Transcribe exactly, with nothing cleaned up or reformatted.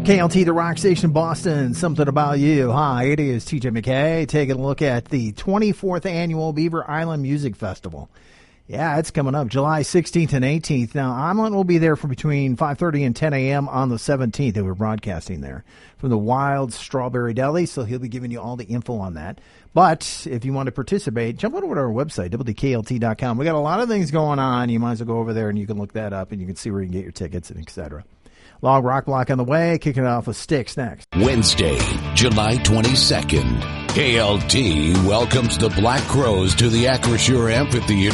K L T, the rock station, Boston, something about you. Hi, it is T J McKay taking a look at the twenty-fourth Annual Beaver Island Music Festival. Yeah, it's coming up July sixteenth and eighteenth. Now, Amelin will be there from between five thirty and ten a.m. on the seventeenth. They were broadcasting there from the Wild Strawberry Deli, so he'll be giving you all the info on that. But if you want to participate, jump over to our website, W D K L T dot com. We got a lot of things going on. You might as well go over there and you can look that up and you can see where you can get your tickets and et cetera. Long Rock Block on the way, kicking it off with Styx next. Wednesday, July twenty-second. K L T welcomes the Black Crowes to the Acrisure Amphitheater